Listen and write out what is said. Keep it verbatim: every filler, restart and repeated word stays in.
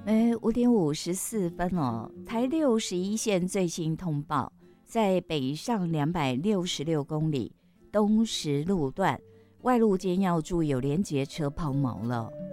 哎，五点五十四分哦。台六十一线最新通报，在北上两百六十六公里东石路段，外路间要注意有连结车抛锚了。